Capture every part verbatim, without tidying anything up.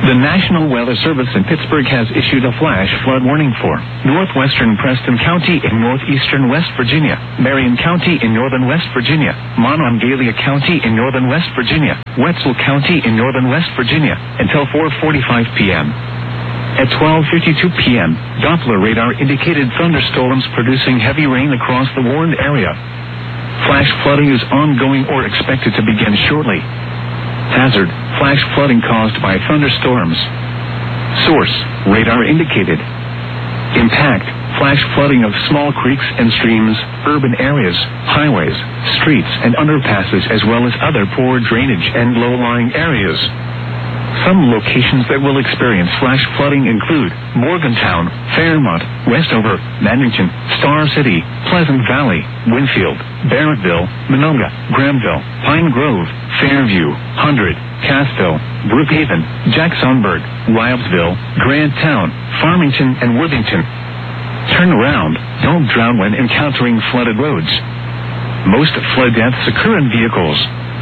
The National Weather Service in Pittsburgh has issued a flash flood warning for northwestern Preston County in northeastern West Virginia, Marion County in northern West Virginia, Monongalia County in northern West Virginia, Wetzel County in northern West Virginia, until four forty-five p.m. At twelve fifty-two p.m., Doppler radar indicated thunderstorms producing heavy rain across the warned area. Flash flooding is ongoing or expected to begin shortly. Hazard, flash flooding caused by thunderstorms. Source, radar indicated. Impact, flash flooding of small creeks and streams, urban areas, highways, streets, and underpasses, as well as other poor drainage and low-lying areas. Some locations that will experience flash flooding include Morgantown, Fairmont, Westover, Mannington, Star City, Pleasant Valley, Winfield, Barrettville, Monongah, Grahamville, Pine Grove, Fairview, Hundred, Cassville, Brookhaven, Jacksonburg, Wildsville, Granttown, Farmington, and Worthington. Turn around. Don't drown when encountering flooded roads. Most flood deaths occur in vehicles.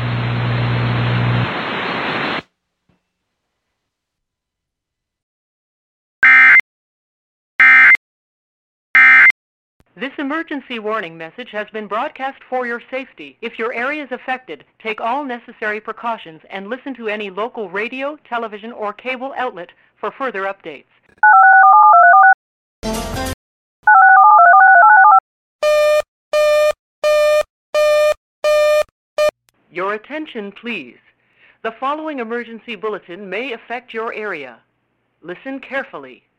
This emergency warning message has been broadcast for your safety. If your area is affected, take all necessary precautions and listen to any local radio, television, or cable outlet for further updates. Your attention, please. The following emergency bulletin may affect your area. Listen carefully.